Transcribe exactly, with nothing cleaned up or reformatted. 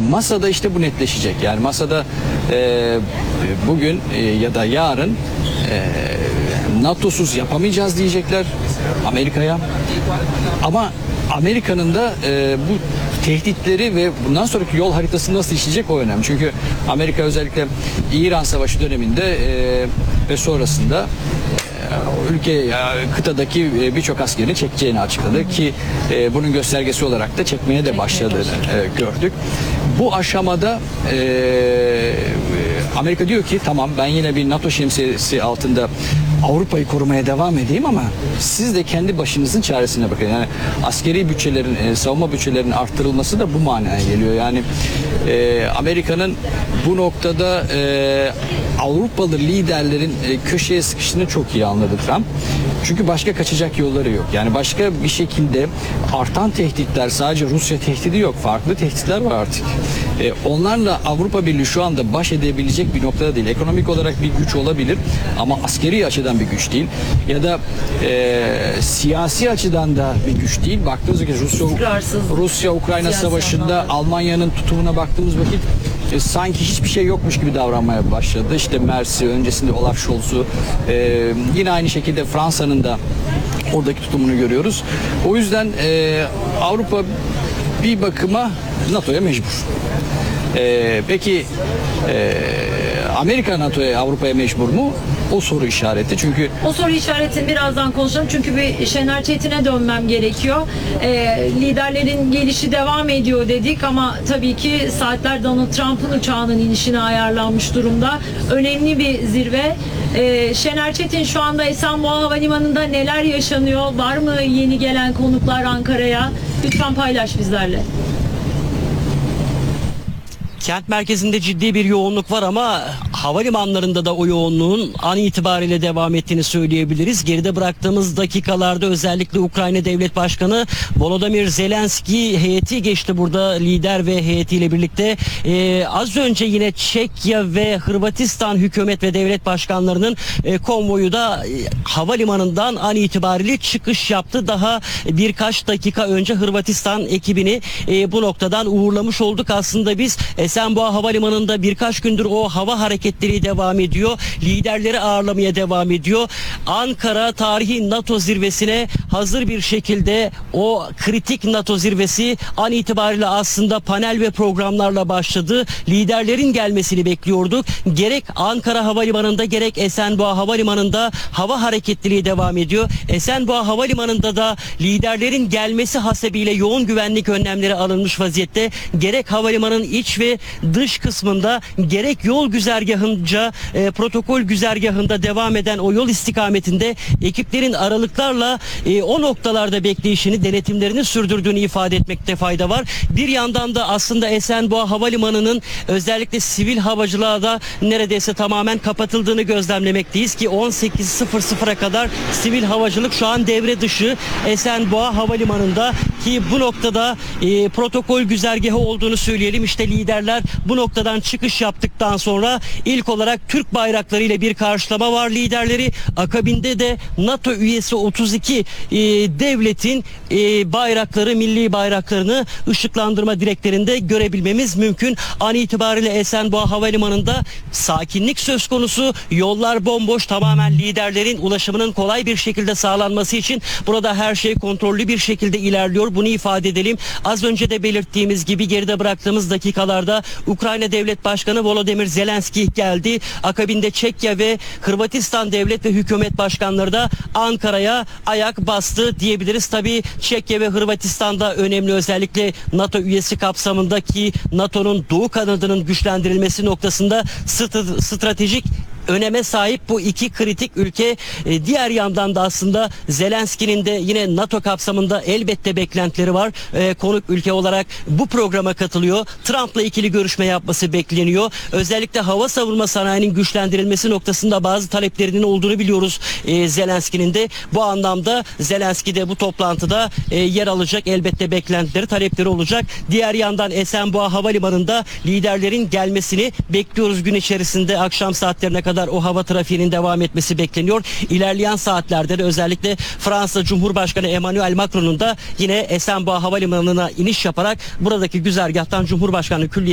masada işte bu netleşecek. Yani masada e, bugün e, ya da yarın e, NATO'suz yapamayacağız diyecekler Amerika'ya. Ama Amerika'nın da e, bu tehditleri ve bundan sonraki yol haritası nasıl işleyecek o önemli. Çünkü Amerika özellikle İran Savaşı döneminde e, ve sonrasında e, ülke ya, kıtadaki e, birçok askerini çekeceğini açıkladı ki e, bunun göstergesi olarak da çekmeye de başladığını e, gördük. Bu aşamada e, Amerika diyor ki tamam, ben yine bir NATO şemsiyesi altında Avrupa'yı korumaya devam edeyim ama siz de kendi başınızın çaresine bakın. Yani askeri bütçelerin, e, savunma bütçelerinin arttırılması da bu manaya geliyor. Yani e, Amerika'nın bu noktada e, Avrupalı liderlerin e, köşeye sıkıştığını çok iyi anladı Trump. Çünkü başka kaçacak yolları yok. Yani başka bir şekilde artan tehditler, sadece Rusya tehdidi yok. Farklı tehditler var artık. E, onlarla Avrupa Birliği şu anda baş edebilecek bir noktada değil. Ekonomik olarak bir güç olabilir ama askeri açıdan bir güç değil. Ya da e, siyasi açıdan da bir güç değil. Baktığınız vakit Rusya, Rusya-Ukrayna savaşında anlamda Almanya'nın tutumuna baktığımız vakit e, sanki hiçbir şey yokmuş gibi davranmaya başladı. İşte Mersi, öncesinde Olaf Scholz'u, e, yine aynı şekilde Fransa'nın da oradaki tutumunu görüyoruz. O yüzden e, Avrupa bir bakıma NATO'ya mecbur. E, peki e, Amerika NATO'ya, Avrupa'ya mecbur mu? O soru işareti. Çünkü o soru işaretini birazdan konuşalım. Çünkü bir Şener Çetin'e dönmem gerekiyor. E, liderlerin gelişi devam ediyor dedik ama tabii ki saatler Donald Trump'ın uçağının inişine ayarlanmış durumda. Önemli bir zirve. E, Şener Çetin, şu anda Esenboğa Havalimanı'nda neler yaşanıyor? Var mı yeni gelen konuklar Ankara'ya? Lütfen paylaş bizlerle. Kent merkezinde ciddi bir yoğunluk var ama havalimanlarında da o yoğunluğun an itibariyle devam ettiğini söyleyebiliriz. Geride bıraktığımız dakikalarda özellikle Ukrayna Devlet Başkanı Volodymyr Zelenski heyeti geçti burada, lider ve heyetiyle birlikte. Ee, az önce yine Çekya ve Hırvatistan hükümet ve devlet başkanlarının e, konvoyu da e, havalimanından an itibariyle çıkış yaptı. Daha birkaç dakika önce Hırvatistan ekibini e, bu noktadan uğurlamış olduk. Aslında biz Esenboğa Havalimanı'nda birkaç gündür o hava hareketleri devam ediyor. Liderleri ağırlamaya devam ediyor. Ankara tarihi NATO zirvesine hazır bir şekilde, o kritik NATO zirvesi an itibariyle aslında panel ve programlarla başladı. Liderlerin gelmesini bekliyorduk. Gerek Ankara Havalimanı'nda gerek Esenboğa Havalimanı'nda hava hareketliliği devam ediyor. Esenboğa Havalimanı'nda da liderlerin gelmesi hasebiyle yoğun güvenlik önlemleri alınmış vaziyette. Gerek havalimanının iç ve dış kısmında gerek yol güzergahınca e, protokol güzergahında devam eden o yol istikametinde ekiplerin aralıklarla e, o noktalarda bekleyişini, denetimlerini sürdürdüğünü ifade etmekte fayda var. Bir yandan da aslında Esenboğa Havalimanı'nın özellikle sivil havacılığa da neredeyse tamamen kapatıldığını gözlemlemekteyiz ki on sekiz sıfır sıfıra kadar sivil havacılık şu an devre dışı Esenboğa Havalimanı'nda ki bu noktada e, protokol güzergahı olduğunu söyleyelim. İşte liderler bu noktadan çıkış yaptıktan sonra ilk olarak Türk bayraklarıyla bir karşılama var liderleri. Akabinde de NATO üyesi otuz iki e, devletin e, bayrakları, milli bayraklarını ışıklandırma direklerinde görebilmemiz mümkün. An itibariyle Esenboğa Havalimanı'nda sakinlik söz konusu. Yollar bomboş. Tamamen liderlerin ulaşımının kolay bir şekilde sağlanması için burada her şey kontrollü bir şekilde ilerliyor. Bunu ifade edelim. Az önce de belirttiğimiz gibi geride bıraktığımız dakikalarda Ukrayna Devlet Başkanı Volodymyr Zelenski geldi. Akabinde Çekya ve Hırvatistan devlet ve hükümet başkanları da Ankara'ya ayak bastı diyebiliriz. Tabii Çekya ve Hırvatistan'da önemli, özellikle NATO üyesi kapsamındaki NATO'nun doğu kanadının güçlendirilmesi noktasında stratejik öneme sahip bu iki kritik ülke. E, diğer yandan da aslında Zelenski'nin de yine NATO kapsamında elbette beklentileri var. E, konuk ülke olarak bu programa katılıyor. Trump'la ikili görüşme yapması bekleniyor. Özellikle hava savunma sanayinin güçlendirilmesi noktasında bazı taleplerinin olduğunu biliyoruz e, Zelenski'nin de. Bu anlamda Zelenski de bu toplantıda e, yer alacak. Elbette beklentileri, talepleri olacak. Diğer yandan Esenboğa Havalimanı'nda liderlerin gelmesini bekliyoruz. Gün içerisinde akşam saatlerine kadar o hava trafiğinin devam etmesi bekleniyor. İlerleyen saatlerde de özellikle Fransa Cumhurbaşkanı Emmanuel Macron'un da yine Esenboğa Havalimanı'na iniş yaparak buradaki güzergahtan Cumhurbaşkanı Külliye